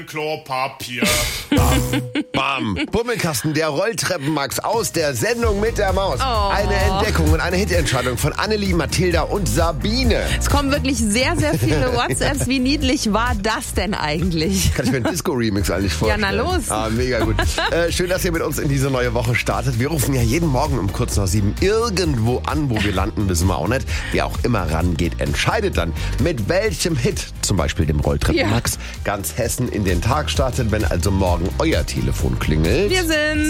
Klopapier. Bam. Bummelkasten, der Rolltreppenmax aus der Sendung mit der Maus. Eine Entdeckung und eine Hitentscheidung von Annelie, Mathilda und Sabine. Es kommen wirklich sehr, sehr viele WhatsApps. Wie niedlich war das denn eigentlich? Kann ich mir einen Disco-Remix eigentlich vorstellen? Ja, na los. Mega gut. Schön, dass ihr mit uns in diese neue Woche startet. Wir rufen ja jeden Morgen um kurz nach 7 irgendwo an, wo wir landen, wissen wir auch nicht. Wer auch immer rangeht, entscheidet dann, mit welchem Hit, zum Beispiel dem Rolltreppenmax, ganz Hessen in den Tag startet, wenn also morgen euer Telefon klingelt. Wir sind